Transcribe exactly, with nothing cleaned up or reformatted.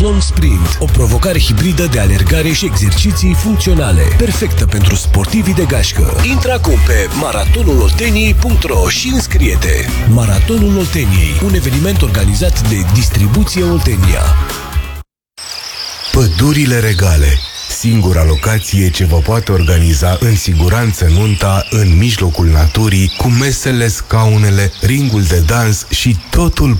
Triathlon Sprint, o provocare hibridă de alergare și exerciții funcționale, perfectă pentru sportivii de gașcă. Intră acum pe maratonul olteniei punct ro și înscrie-te. Maratonul Olteniei, un eveniment organizat de Distribuție Oltenia. Pădurile Regale, singura locație ce vă poate organiza în siguranță nunta în mijlocul naturii, cu mesele, scaunele, ringul de dans și totul